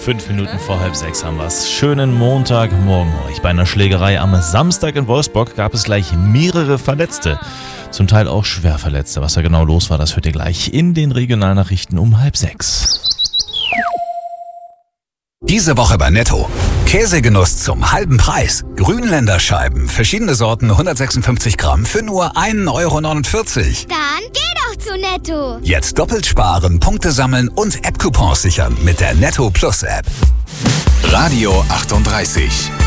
5 Minuten vor 5:30 haben wir's. Schönen Montagmorgen euch. Bei einer Schlägerei am Samstag in Wolfsburg gab es gleich mehrere Verletzte. Zum Teil auch schwer Verletzte. Was da genau los war, das hört ihr gleich in den Regionalnachrichten um 5:30. Diese Woche bei Netto. Käsegenuss zum halben Preis. Grünländer Scheiben, verschiedene Sorten, 156 Gramm für nur 1,49 €. Dann geh doch zu Netto. Jetzt doppelt sparen, Punkte sammeln und App-Coupons sichern mit der Netto Plus App. Radio 38.